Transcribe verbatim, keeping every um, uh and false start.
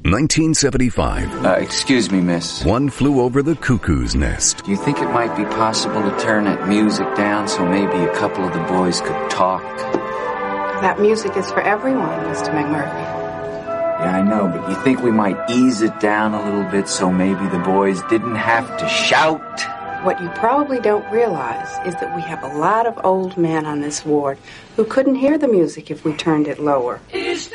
nineteen seventy-five. Uh, excuse me, miss. One Flew Over the Cuckoo's Nest. Do you think it might be possible to turn that music down so maybe a couple of the boys could talk? That music is for everyone, Mister McMurphy. Yeah, I know, but you think we might ease it down a little bit so maybe the boys didn't have to shout? What you probably don't realize is that we have a lot of old men on this ward who couldn't hear the music if we turned it lower.